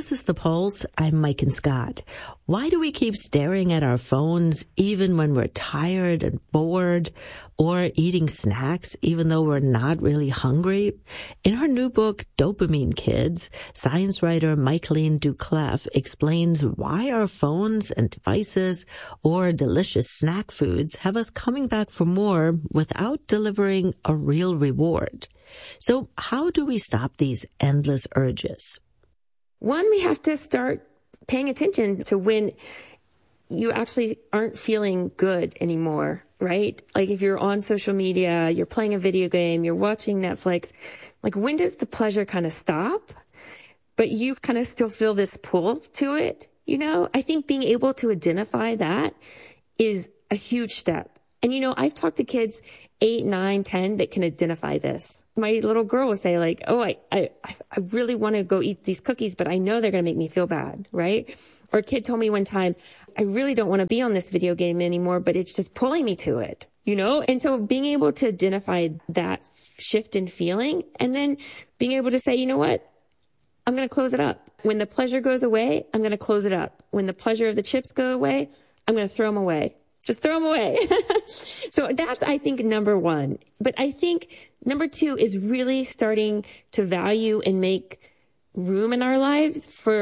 This is The Pulse. I'm Mike and Scott. Why do we keep staring at our phones even when we're tired and bored, or eating snacks even though we're not really hungry? In her new book, Dopamine Kids, science writer Micheline Doucleff explains why our phones and devices or delicious snack foods have us coming back for more without delivering a real reward. So how do we stop these endless urges? One, we have to start paying attention to when you actually aren't feeling good anymore, right? Like if you're on social media, you're playing a video game, you're watching Netflix, like when does the pleasure kind of stop, but you kind of still feel this pull to it? You know, I think being able to identify that is a huge step. And, you know, I've talked to kids 8, 9, 10 that can identify this. My little girl will say like, oh, I really want to go eat these cookies, but I know they're going to make me feel bad, right? Or a kid told me one time, I really don't want to be on this video game anymore, but it's just pulling me to it, you know? And so being able to identify that shift in feeling and then being able to say, you know what? I'm going to close it up. When the pleasure goes away, I'm going to close it up. When the pleasure of the chips go away, I'm going to throw them away. Just throw them away. So that's, I think, number one. But I think number two is really starting to value and make room in our lives for